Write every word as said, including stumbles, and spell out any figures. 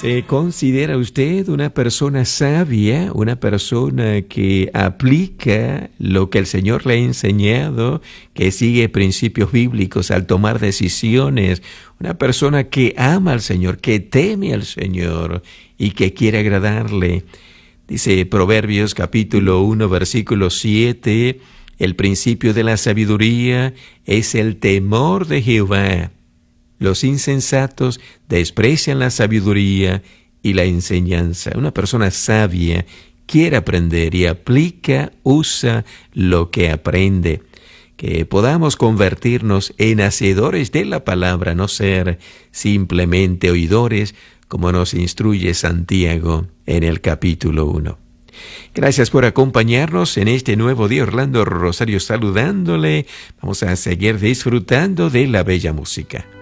¿Se considera usted una persona sabia, una persona que aplica lo que el Señor le ha enseñado, que sigue principios bíblicos al tomar decisiones, una persona que ama al Señor, que teme al Señor y que quiere agradarle? Dice Proverbios capítulo uno, versículo siete, el principio de la sabiduría es el temor de Jehová. Los insensatos desprecian la sabiduría y la enseñanza. Una persona sabia quiere aprender y aplica, usa lo que aprende. Que podamos convertirnos en hacedores de la palabra, no ser simplemente oidores, como nos instruye Santiago en el capítulo uno. Gracias por acompañarnos en este nuevo día. Orlando Rosario saludándole. Vamos a seguir disfrutando de la bella música.